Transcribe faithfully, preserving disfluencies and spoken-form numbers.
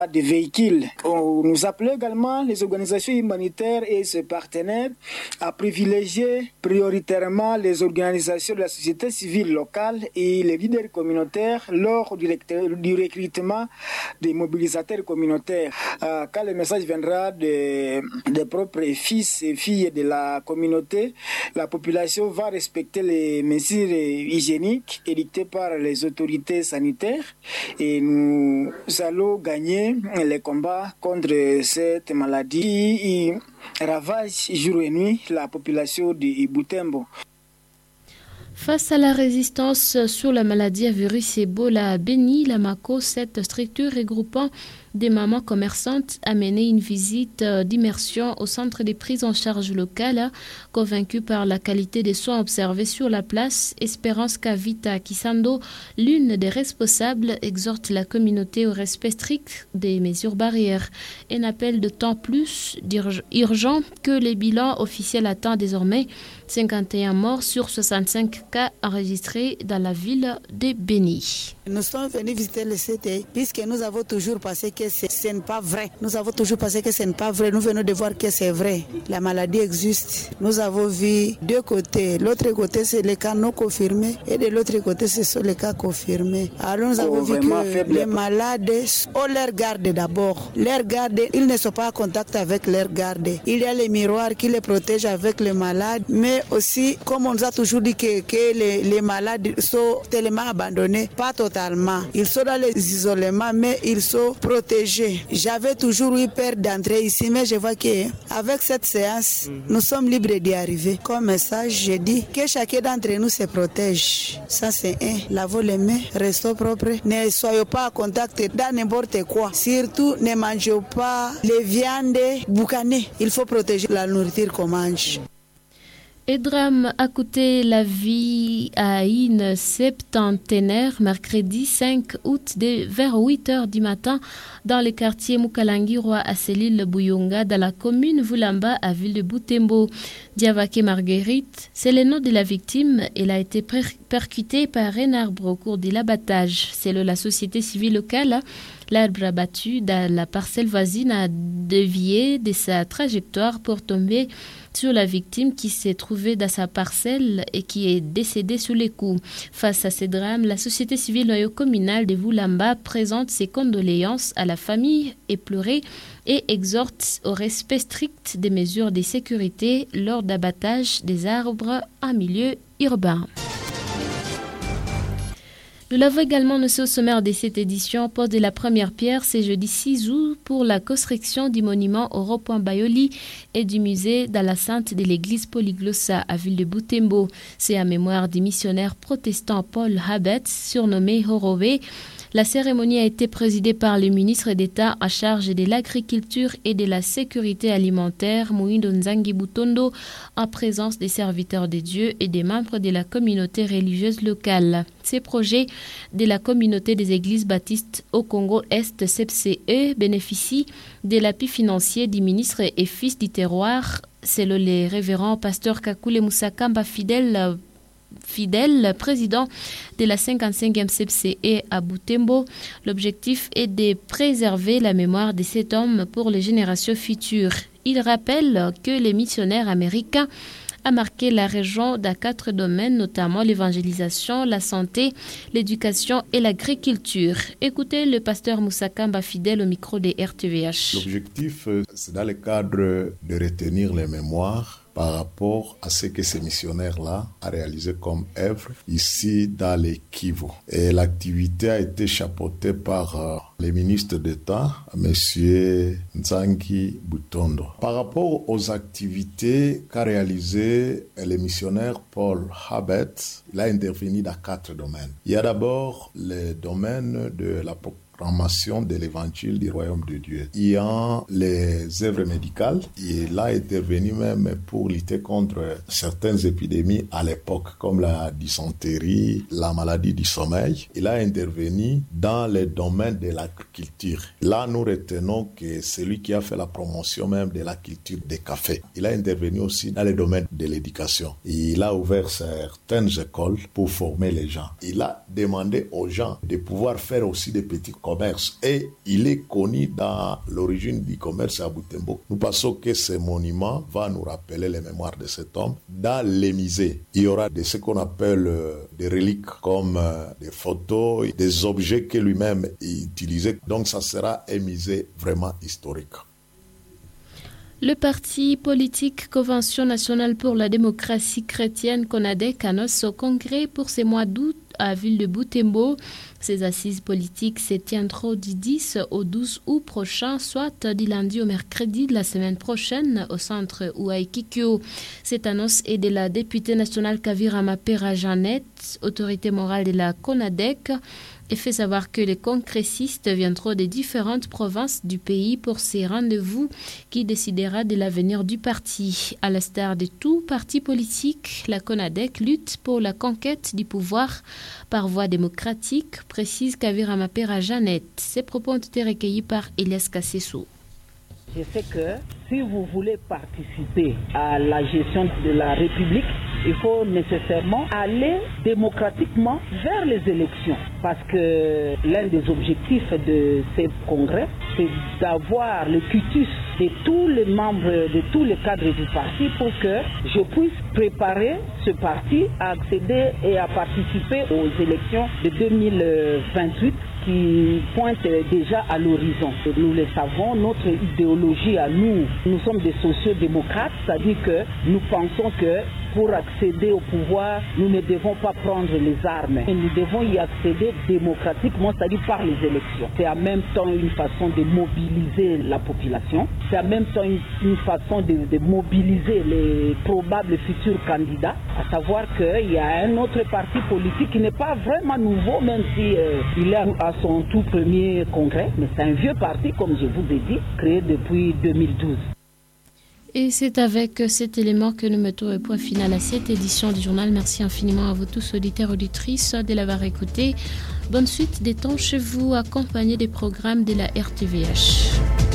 des véhicules. On nous appelons également les organisations humanitaires et ses partenaires à privilégier prioritairement les organisations de la société civile locale et les leaders communautaires lors du, du recrutement des mobilisateurs communautaires. Euh, quand le message viendra des, des propres fils et filles de la communauté, la population va respecter les mesures hygiéniques édictées par les autorités sanitaires et nous allons gagner les combats contre cette maladie qui ravage jour et nuit la population de Butembo. Face à la résistance sur la maladie à virus Ebola à Beni, la MACO, cette structure regroupant des mamans commerçantes, a mené une visite d'immersion au centre des prises en charge locales. Convaincue par la qualité des soins observés sur la place, Espérance Kavita Kisando, l'une des responsables, exhorte la communauté au respect strict des mesures barrières. Un appel de temps plus urgent que les bilans officiels attendent désormais cinquante et un morts sur soixante-cinq cas enregistrés dans la ville de Beni. Nous sommes venus visiter le C T I puisque nous avons toujours pensé que ce n'est pas vrai. Nous avons toujours pensé que ce n'est pas vrai. Nous venons de voir que c'est vrai. La maladie existe. Nous avons vu deux côtés. L'autre côté, c'est les cas non confirmés et de l'autre côté, ce sont les cas confirmés. Alors nous avons oh, vu que faible. Les malades ont leur garde d'abord. Leur garde, ils ne sont pas en contact avec leur garde. Il y a les miroirs qui les protègent avec les malades, mais aussi, comme on nous a toujours dit que, que les, les malades sont tellement abandonnés, pas totalement. Ils sont dans les isolements, mais ils sont protégés. J'avais toujours eu peur d'entrer ici, mais je vois qu'avec cette séance, mm-hmm. nous sommes libres d'y arriver. Comme message, je dis que chacun d'entre nous se protège. Ça, c'est un. Lavons les mains, restons propres. Ne soyons pas en contact dans n'importe quoi. Surtout, ne mangeons pas les viandes boucanées. Il faut protéger la nourriture qu'on mange. Et drame a coûté la vie à une septantenaire mercredi cinq août de, vers huit heures du matin dans le quartier Mukalangi-Roi à Selil-Buyonga dans la commune Vulamba à ville de Butembo. Diavake Marguerite, c'est le nom de la victime. Elle a été per- percutée par un arbre au cours de l'abattage. Selon la société civile locale, l'arbre abattu dans la parcelle voisine a dévié de sa trajectoire pour tomber sur la victime qui s'est trouvée dans sa parcelle et qui est décédée sous les coups. Face à ces drames, la société civile noyo-communale de Vulamba présente ses condoléances à la famille éplorée et exhorte au respect strict des mesures de sécurité lors d'abattage des arbres en milieu urbain. Nous l'avons également annoncé au sommaire de cette édition. Pose de la première pierre, c'est jeudi six août pour la construction du monument au rond-point Bayoli et du musée dans la Sainte de l'église Polyglossa à ville de Butembo. C'est à mémoire du missionnaire protestant Paul Habet, surnommé Horové. La cérémonie a été présidée par le ministre d'État en charge de l'agriculture et de la sécurité alimentaire, Moïndo Nzangi Butondo, en présence des serviteurs de Dieu et des membres de la communauté religieuse locale. Ces projets de la communauté des églises baptistes au Congo-Est C P C E bénéficient de l'appui financier du ministre et fils du terroir, selon le révérend pasteur Kakule Musakamba fidèle Fidèle, président de la cinquante-cinquième C P C E à Butembo. L'objectif est de préserver la mémoire de cet homme pour les générations futures. Il rappelle que les missionnaires américains ont marqué la région dans quatre domaines, notamment l'évangélisation, la santé, l'éducation et l'agriculture. Écoutez le pasteur Musakamba fidèle au micro de R T V H. L'objectif, c'est dans le cadre de retenir les mémoires par rapport à ce que ces missionnaires-là ont réalisé comme œuvre ici dans les Kivu. Et l'activité a été chapeautée par euh, le ministre d'État, M. Nzangi Butondo. Par rapport aux activités qu'a réalisées le missionnaire Paul Habet, il a intervenu dans quatre domaines. Il y a d'abord le domaine de la proclamation de l'évangile du royaume de Dieu. Il y a les œuvres médicales. Il a intervenu même pour lutter contre certaines épidémies à l'époque, comme la dysenterie, la maladie du sommeil. Il a intervenu dans le domaine de l'agriculture. Là, nous retenons que c'est lui qui a fait la promotion même de la culture des cafés. Il a intervenu aussi dans le domaine de l'éducation. Il a ouvert certaines écoles pour former les gens. Il a demandé aux gens de pouvoir faire aussi des petits commerces commerce et il est connu dans l'origine du commerce à Butembo. Nous pensons que ce monument va nous rappeler les mémoires de cet homme. Dans les musées, il y aura de ce qu'on appelle euh, des reliques comme euh, des photos, des objets que lui-même utilisait. Donc ça sera un musée vraiment historique. Le parti politique Convention nationale pour la démocratie chrétienne CONADEC annonce au congrès pour ce mois d'août à Ville de Butembo. Ces assises politiques se tiendront du dix au douze août prochain, soit du lundi au mercredi de la semaine prochaine au centre Ouaikikyo. Cette annonce est de la députée nationale Kavira Mapera Jeannette, autorité morale de la CONADEC, et fait savoir que les congressistes viendront des différentes provinces du pays pour ces rendez-vous qui décidera de l'avenir du parti. À l'instar de tout parti politique, la CONADEC lutte pour la conquête du pouvoir par voie démocratique, précise Kavira Mapera Jeannette. Ces propos ont été recueillis par Elias Kassesso. Je sais que si vous voulez participer à la gestion de la République, il faut nécessairement aller démocratiquement vers les élections. Parce que l'un des objectifs de ces congrès, c'est d'avoir le quitus de tous les membres, de tous les cadres du parti pour que je puisse préparer ce parti à accéder et à participer aux élections de deux mille vingt-huit qui pointent déjà à l'horizon. Nous le savons, notre idéologie à nous, nous sommes des sociodémocrates, c'est-à-dire que nous pensons que pour accéder au pouvoir, nous ne devons pas prendre les armes. Et nous devons y accéder démocratiquement, c'est-à-dire par les élections. C'est en même temps une façon de mobiliser la population. C'est en même temps une, une façon de, de mobiliser les probables futurs candidats. À savoir qu'il y a un autre parti politique qui n'est pas vraiment nouveau, même si euh, il est à son tout premier congrès. Mais c'est un vieux parti, comme je vous ai dit, créé depuis deux mille douze. Et c'est avec cet élément que nous mettons le point final à cette édition du journal. Merci infiniment à vous tous, auditeurs et auditrices, de l'avoir écouté. Bonne suite des temps chez vous, accompagnés des programmes de la R T V H.